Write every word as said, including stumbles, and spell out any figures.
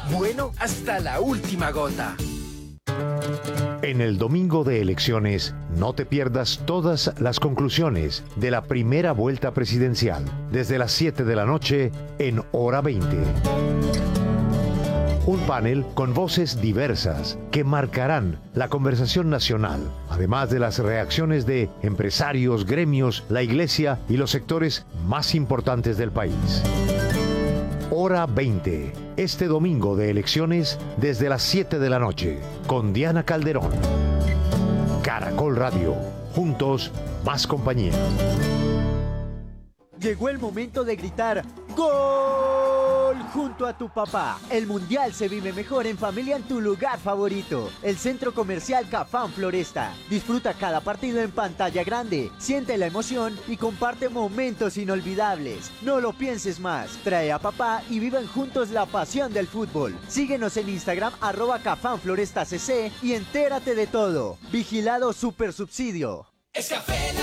Bueno hasta la última gota. En el domingo de elecciones, no te pierdas todas las conclusiones de la primera vuelta presidencial, desde las siete de la noche en Hora veinte. Un panel con voces diversas que marcarán la conversación nacional, además de las reacciones de empresarios, gremios, la iglesia y los sectores más importantes del país. Hora veinte, este domingo de elecciones desde las siete de la noche, con Diana Calderón. Caracol Radio, juntos, más compañía. Llegó el momento de gritar ¡Gol! Junto a tu papá. El mundial se vive mejor en familia en tu lugar favorito. El Centro Comercial Cafam Floresta. Disfruta cada partido en pantalla grande. Siente la emoción y comparte momentos inolvidables. No lo pienses más. Trae a papá y vivan juntos la pasión del fútbol. Síguenos en Instagram arroba Cafam Floresta C C y entérate de todo. Vigilado Super Subsidio. Es Café